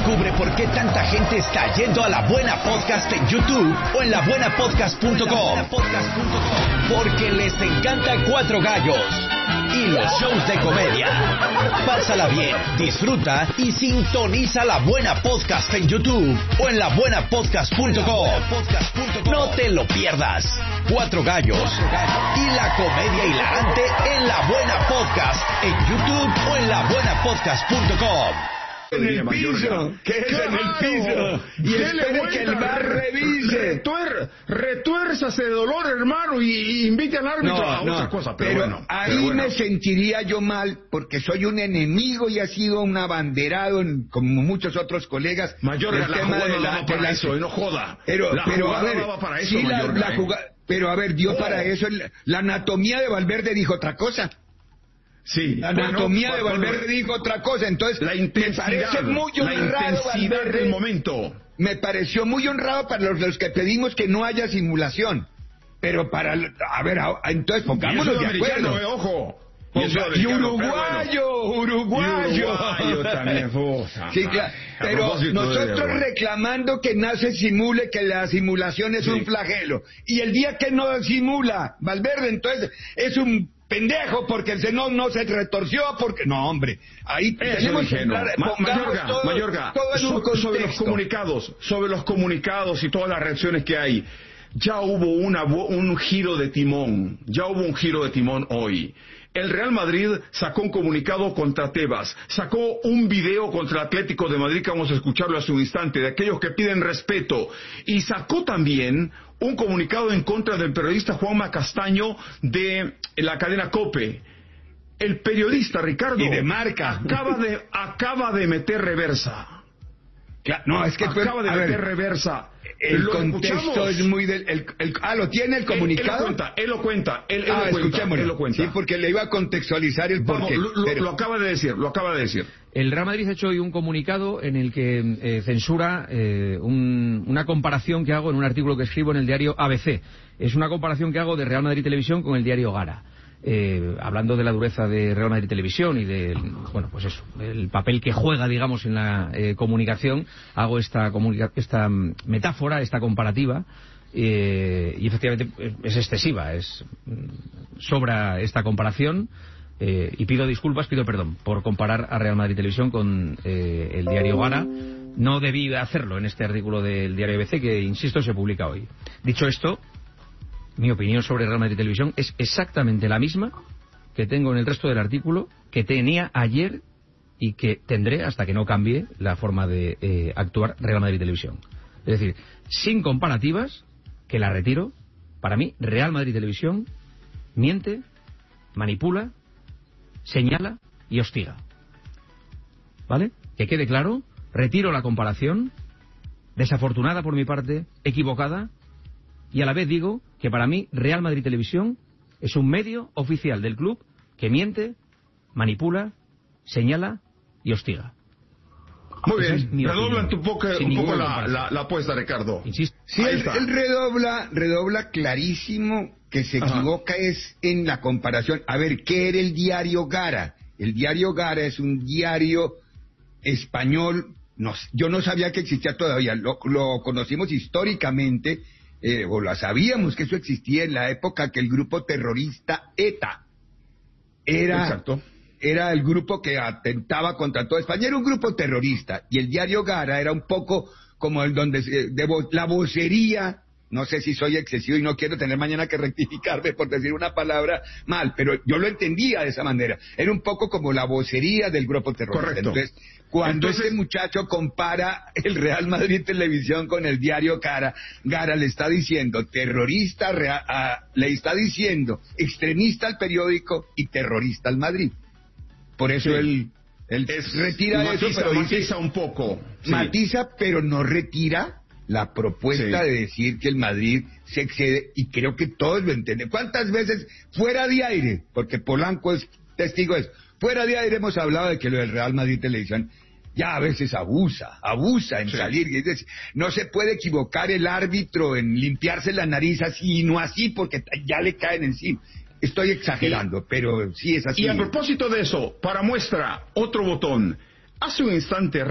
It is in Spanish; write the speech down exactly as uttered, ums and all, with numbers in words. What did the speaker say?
Descubre por qué tanta gente está yendo a La Buena Podcast en YouTube o en la buena podcast punto com. Porque les encanta Cuatro Gallos y los shows de comedia. Pásala bien, disfruta y sintoniza La Buena Podcast en YouTube o en la buena podcast punto com. No te lo pierdas. Cuatro Gallos y la comedia hilarante en La Buena Podcast en YouTube o en la buena podcast punto com. En el piso, que es en el piso, y espere que el V A R revise. Retuer, retuérzase de dolor, hermano, y, y invite al árbitro no, a no, otra cosa. Pero, pero bueno, ahí pero bueno. me sentiría yo mal, porque soy un enemigo y ha sido un abanderado, en, como muchos otros colegas. Mayorga, el la tema jugada de no la, daba para la, eso, y no joda. Pero, la pero a jugada ver, daba para eso, sí, la, Mayorga, la eh. jugada, pero a ver, dio oh. para eso, la, la anatomía de Valverde dijo otra cosa. Sí, La anatomía bueno, de Valverde dijo otra cosa, entonces la intensidad, me parece muy la honrado intensidad Valverde, del momento. Me pareció muy honrado para los, los que pedimos que no haya simulación, pero para, a ver, a, entonces pongámonos de acuerdo. Eh, ojo. Ponga, y uruguayo, uruguayo. Y uruguayo también, fusa. Sí, claro. Pero nosotros reclamando que no se simule, que la simulación es sí. un flagelo. Y el día que no simula Valverde, entonces es un pendejo porque el senón no se retorció, porque... No, hombre, ahí Eso tenemos dije, que no. hablar, Ma Mayorga, todo, Mayorga, todo en un so sobre los comunicados, sobre los comunicados y todas las reacciones que hay. Ya hubo una, un giro de timón, ya hubo un giro de timón hoy. El Real Madrid sacó un comunicado contra Tebas, sacó un video contra el Atlético de Madrid, que vamos a escucharlo hace un instante, de aquellos que piden respeto, y sacó también un comunicado en contra del periodista Juanma Castaño de la cadena COPE. El periodista, Ricardo, y de Marca, acaba de, acaba de meter reversa. No, es que acaba fue, de meter ver, reversa. El contexto escuchamos? es muy del... El, el, ah, ¿lo tiene el comunicado? Él, él lo cuenta, él lo cuenta, él, él ah, lo cuenta, él lo cuenta. Sí, porque le iba a contextualizar el porqué. Vamos, lo, pero... lo acaba de decir, lo acaba de decir. El Real Madrid ha hecho hoy un comunicado en el que eh, censura eh, un, una comparación que hago en un artículo que escribo en el diario A B C. Es una comparación que hago de Real Madrid Televisión con el diario Gara. Eh, hablando de la dureza de Real Madrid Televisión y del, bueno, pues eso, el papel que juega, digamos, en la eh, comunicación, hago esta, comunica esta metáfora, esta comparativa, eh, y efectivamente es excesiva, es sobra esta comparación, eh, y pido disculpas, pido perdón por comparar a Real Madrid Televisión con eh, el diario Gara. No debí hacerlo en este artículo del diario A B C, que, insisto, se publica hoy. Dicho esto, mi opinión sobre Real Madrid Televisión es exactamente la misma que tengo en el resto del artículo, que tenía ayer y que tendré hasta que no cambie la forma de eh, actuar Real Madrid Televisión. Es decir, sin comparativas, que la retiro, para mí Real Madrid Televisión miente, manipula, señala y hostiga. ¿Vale? Que quede claro, retiro la comparación, desafortunada por mi parte, equivocada, y a la vez digo que para mí Real Madrid Televisión es un medio oficial del club que miente, manipula, señala y hostiga. Muy bien, redobla un poco, un poco la, la, la apuesta, Ricardo. Insisto. Sí, él, él redobla, redobla clarísimo que se Ajá. equivoca es en la comparación. A ver, ¿qué era el diario Gara? El diario Gara es un diario español, no, yo no sabía que existía todavía, lo, lo conocimos históricamente, Eh, o lo sabíamos que eso existía en la época que el grupo terrorista ETA era, Exacto. era el grupo que atentaba contra toda España, era un grupo terrorista, y el diario Gara era un poco como el donde de vo, la vocería, no sé si soy excesivo y no quiero tener mañana que rectificarme por decir una palabra mal, pero yo lo entendía de esa manera, era un poco como la vocería del grupo terrorista. Correcto. Entonces, cuando Entonces, este muchacho compara el Real Madrid Televisión con el diario Gara, Gara le está diciendo terrorista, rea, a, le está diciendo extremista al periódico y terrorista al Madrid. Por eso sí. él, él es, retira matiza, eso, pero matiza dice, un poco. Sí. Matiza, pero no retira la propuesta sí. de decir que el Madrid se excede, y creo que todos lo entienden. ¿Cuántas veces fuera de aire? Porque Polanco es testigo de eso. Fuera de aire hemos hablado de que lo del Real Madrid Televisión ya a veces abusa, abusa en sí. salir. Es decir, no se puede equivocar el árbitro en limpiarse la nariz así y no así porque ya le caen encima. Estoy exagerando, y, pero sí es así. Y a propósito de eso, para muestra, otro botón. Hace un instante